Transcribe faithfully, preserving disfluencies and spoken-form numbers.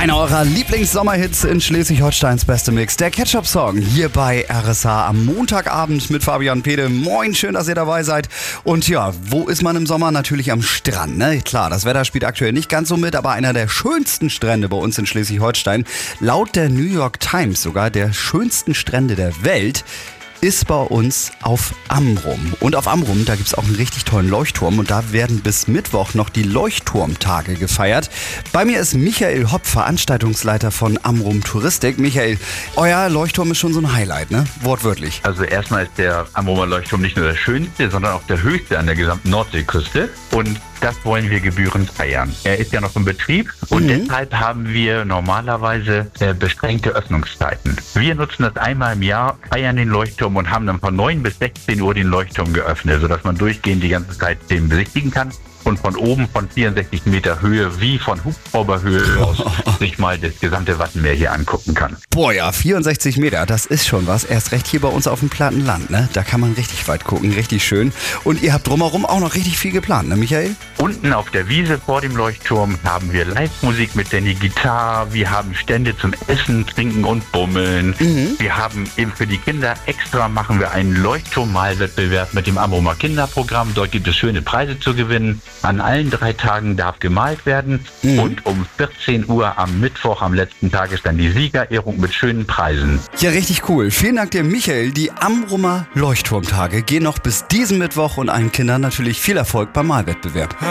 Einer eurer Lieblings-Sommerhits in Schleswig-Holsteins beste Mix, der Ketchup-Song, hier bei R S H am Montagabend mit Fabian Pede. Moin, schön, dass ihr dabei seid. Und ja, wo ist man im Sommer? Natürlich am Strand, ne? Klar, das Wetter spielt aktuell nicht ganz so mit, aber einer der schönsten Strände bei uns in Schleswig-Holstein, laut der New York Times sogar der schönsten Strände der Welt, ist bei uns auf Amrum. Und auf Amrum, da gibt es auch einen richtig tollen Leuchtturm und da werden bis Mittwoch noch die Leuchtturmtage gefeiert. Bei mir ist Michael Hopp, Veranstaltungsleiter von Amrum Touristik. Michael, euer Leuchtturm ist schon so ein Highlight, ne? Wortwörtlich. Also erstmal ist der Amrumer Leuchtturm nicht nur der schönste, sondern auch der höchste an der gesamten Nordseeküste. Und das wollen wir gebührend feiern. Er ist ja noch im Betrieb und mhm. deshalb haben wir normalerweise äh, beschränkte Öffnungszeiten. Wir nutzen das einmal im Jahr, feiern den Leuchtturm und haben dann von neun bis sechzehn Uhr den Leuchtturm geöffnet, sodass man durchgehend die ganze Zeit den besichtigen kann und von oben von vierundsechzig Meter Höhe wie von Hubschrauberhöhe aus sich mal das gesamte Wattenmeer hier angucken kann. Boah ja, vierundsechzig Meter, das ist schon was. Erst recht hier bei uns auf dem platten Land, ne? Da kann man richtig weit gucken, richtig schön. Und ihr habt drumherum auch noch richtig viel geplant, ne Michael? Unten auf der Wiese vor dem Leuchtturm haben wir Live-Musik mit Danny Gitarre, wir haben Stände zum Essen, Trinken und Bummeln. Mhm. Wir haben eben für die Kinder extra machen wir einen Leuchtturm-Malwettbewerb mit dem Amrumer Kinderprogramm. Dort gibt es schöne Preise zu gewinnen. An allen drei Tagen darf gemalt werden mhm. und um vierzehn Uhr am Mittwoch, am letzten Tag, ist dann die Siegerehrung mit schönen Preisen. Ja, richtig cool. Vielen Dank dir, Michael. Die Amrumer Leuchtturmtage gehen noch bis diesen Mittwoch und allen Kindern natürlich viel Erfolg beim Malwettbewerb.